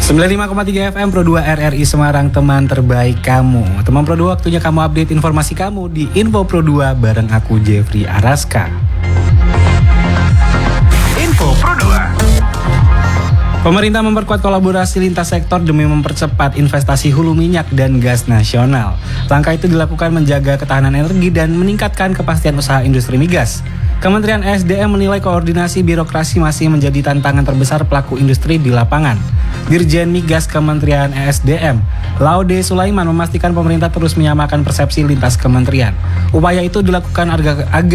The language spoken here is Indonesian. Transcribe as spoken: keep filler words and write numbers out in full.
sembilan puluh lima koma tiga F M Pro dua R R I Semarang, teman terbaik kamu. Teman Pro dua, waktunya kamu update informasi kamu di Info Pro dua bareng aku Jeffrey Araska. Info Pro dua. Pemerintah memperkuat kolaborasi lintas sektor demi mempercepat investasi hulu minyak dan gas nasional. Langkah itu dilakukan menjaga ketahanan energi dan meningkatkan kepastian usaha industri migas. Kementerian E S D M menilai koordinasi birokrasi masih menjadi tantangan terbesar pelaku industri di lapangan. Dirjen Migas Kementerian E S D M, Laude Sulaiman, memastikan pemerintah terus menyamakan persepsi lintas kementerian. Upaya itu dilakukan agar